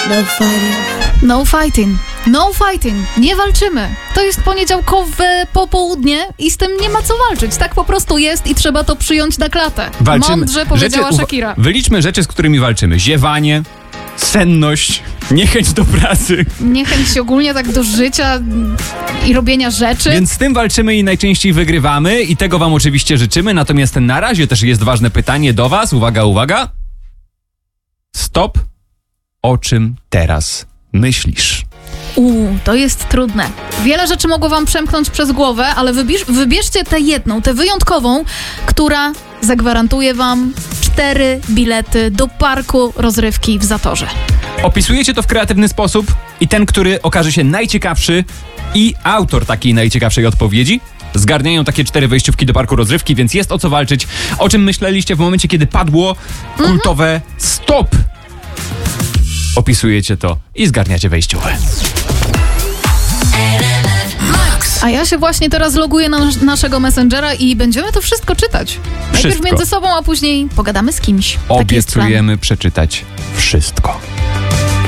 No fighting. No fighting. No fighting. Nie walczymy. To jest poniedziałkowe popołudnie i z tym nie ma co walczyć. Tak po prostu jest i trzeba to przyjąć na klatę. Walczymy. Mądrze powiedziała Shakira. Wyliczmy rzeczy, z którymi walczymy. Ziewanie, senność, niechęć do pracy. Niechęć ogólnie tak do życia i robienia rzeczy. Więc z tym walczymy i najczęściej wygrywamy i tego wam oczywiście życzymy. Natomiast na razie też jest ważne pytanie do was. Uwaga, uwaga. Stop. O czym teraz myślisz? To jest trudne. Wiele rzeczy mogło wam przemknąć przez głowę, ale wybierzcie tę jedną, tę wyjątkową, która zagwarantuje wam 4 bilety do parku rozrywki w Zatorze. Opisujecie to w kreatywny sposób i ten, który okaże się najciekawszy i autor takiej najciekawszej odpowiedzi zgarniają takie 4 wejściówki do parku rozrywki, więc jest o co walczyć. O czym myśleliście w momencie, kiedy padło kultowe stop? Opisujecie to i zgarniacie wejściówkę. A ja się właśnie teraz loguję na naszego Messengera i będziemy to wszystko czytać. Najpierw między sobą, a później pogadamy z kimś. Taki jest plan. Obiecujemy przeczytać wszystko.